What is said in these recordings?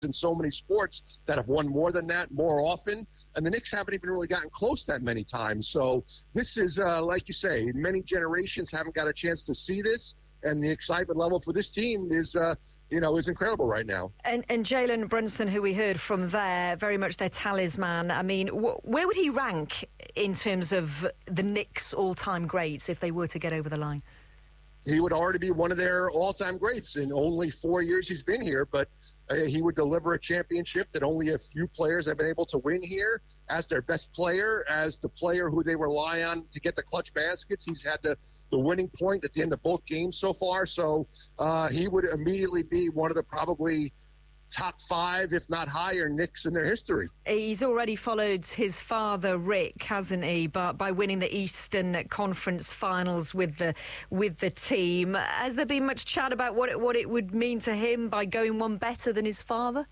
in so many sports that have won more than that more often, and the Knicks haven't even really gotten close that many times. So this is, like you say, many generations haven't got a chance to see this, and the excitement level for this team is is incredible right now. And Jalen Brunson, who we heard from there, very much their talisman. I mean, where would he rank in terms of the Knicks' all-time greats if they were to get over the line? He would already be one of their all-time greats. In only 4 years he's been here, but he would deliver a championship that only a few players have been able to win here as their best player, as the player who they rely on to get the clutch baskets. He's had the winning point at the end of both games so far. So he would immediately be one of the probably top 5, if not higher, Knicks in their history. He's already followed his father, Rick, hasn't he, by winning the Eastern Conference Finals with the team. Has there been much chat about what it would mean to him by going one better than his father?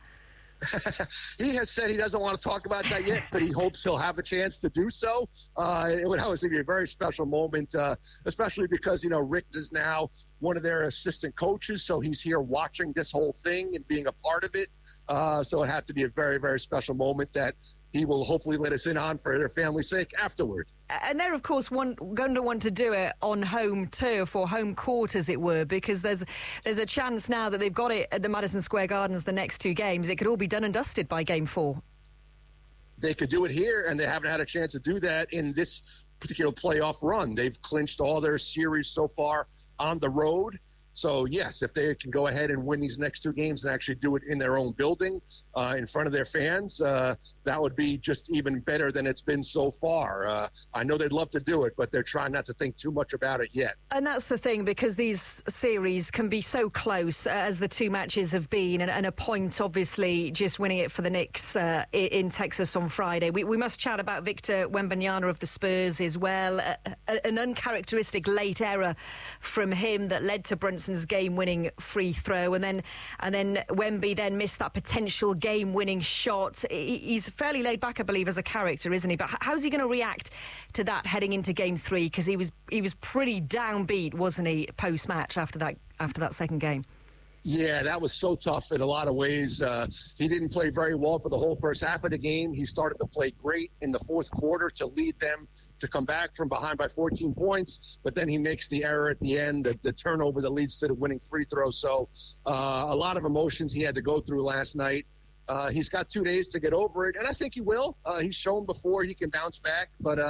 He has said he doesn't want to talk about that yet, but he hopes he'll have a chance to do so. It would obviously be a very special moment, especially because, Rick is now one of their assistant coaches, so he's here watching this whole thing and being a part of it. So it had to be a very, very special moment that he will hopefully let us in on for their family's sake afterward. And they're, of course, going to want to do it on home turf or home court, as it were, because there's a chance now that they've got it at the Madison Square Gardens the next 2 games. It could all be done and dusted by Game 4. They could do it here, and they haven't had a chance to do that in this particular playoff run. They've clinched all their series so far on the road. So, yes, if they can go ahead and win these next 2 games and actually do it in their own building in front of their fans, that would be just even better than it's been so far. I know they'd love to do it, but they're trying not to think too much about it yet. And that's the thing, because these series can be so close, as the 2 matches have been, and a point, obviously, just winning it for the Knicks in Texas on Friday. We must chat about Victor Wembanyama of the Spurs as well. An uncharacteristic late error from him that led to Brunson's game-winning free throw, and then Wemby then missed that potential game-winning shot. He's fairly laid back, I believe, as a character, isn't he? But how's he going to react to that heading into Game 3? Because he was pretty downbeat, wasn't he, post-match after that second game? Yeah, that was so tough in a lot of ways. He didn't play very well for the whole first half of the game. He started to play great in the fourth quarter to lead them to come back from behind by 14 points, but then he makes the error at the end, the turnover that leads to the winning free throw. So a lot of emotions he had to go through last night. He's got 2 days to get over it, and I think he will. He's shown before he can bounce back, but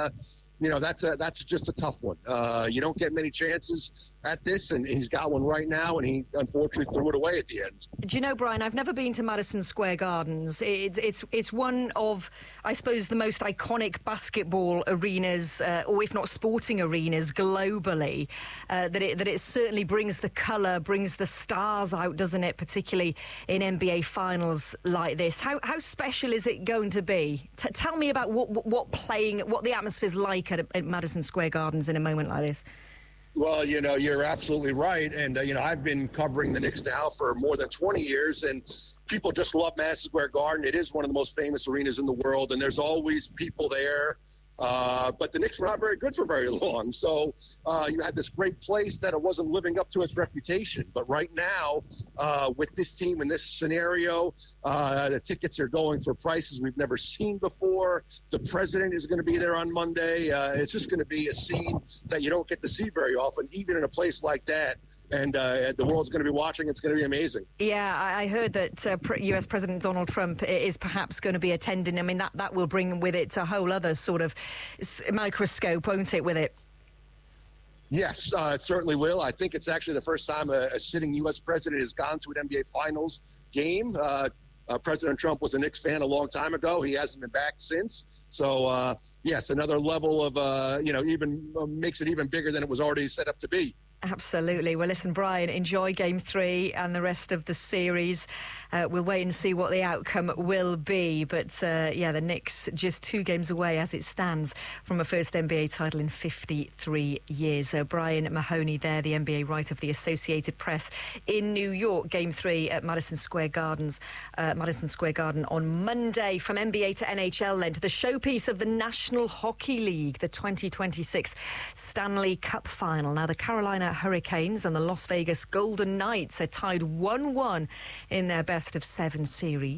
that's just a tough one. You don't get many chances at this, and he's got one right now, and he unfortunately threw it away at the end. Do you know, Brian, I've never been to Madison Square Gardens. It's one of, I suppose, the most iconic basketball arenas, or if not sporting arenas, globally. That it certainly brings the colour, brings the stars out, doesn't it? Particularly in NBA finals like this. How special is it going to be? Tell me about what the atmosphere's like at Madison Square Gardens in a moment like this. Well, you're absolutely right. And, I've been covering the Knicks now for more than 20 years, and people just love Madison Square Garden. It is one of the most famous arenas in the world, and there's always people there. But the Knicks were not very good for very long. So you had this great place that it wasn't living up to its reputation. But right now, with this team in this scenario, the tickets are going for prices we've never seen before. The president is going to be there on Monday. It's just going to be a scene that you don't get to see very often, even in a place like that. And the world's going to be watching. It's going to be amazing. Yeah, I heard that US President Donald Trump is perhaps going to be attending. I mean, that will bring with it a whole other sort of microscope, won't it, with it? Yes, it certainly will. I think it's actually the first time a sitting U.S. president has gone to an NBA Finals game. President Trump was a Knicks fan a long time ago. He hasn't been back since. So, yes, another level of, even makes it even bigger than it was already set up to be. Absolutely. Well, listen, Brian, enjoy Game 3 and the rest of the series. We'll wait and see what the outcome will be. But, the Knicks just 2 games away as it stands from a first NBA title in 53 years. Brian Mahoney there, the NBA writer of the Associated Press in New York. Game 3 at Madison Square Garden on Monday. From NBA to NHL then to the showpiece of the National Hockey League, the 2026 Stanley Cup Final. Now, the Carolina Hurricanes and the Las Vegas Golden Knights are tied 1-1 in their best-of-7 series.